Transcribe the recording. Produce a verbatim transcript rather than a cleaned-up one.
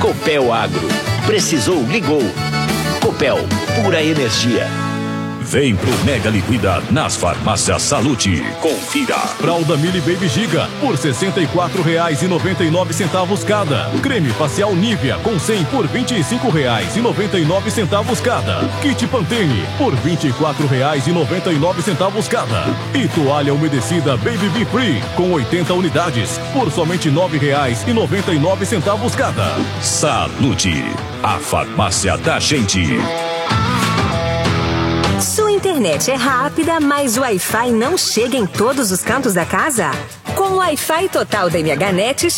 Copel Agro. Precisou, ligou. Copel, pura energia. Vem pro Mega Liquida nas farmácias Salute. Confira. Fralda Mili Baby Giga por sessenta e quatro reais e noventa e nove centavos cada. Creme facial Nivea com cem por vinte e cinco reais e noventa e nove centavos cada. Kit Pantene por vinte e quatro reais e noventa e nove centavos cada. E toalha umedecida Baby Be Free com oitenta unidades por somente nove reais e noventa e nove centavos cada. Salute, a farmácia da gente. Sua internet é rápida, mas o Wi-Fi não chega em todos os cantos da casa? Com o Wi-Fi total da M H Net,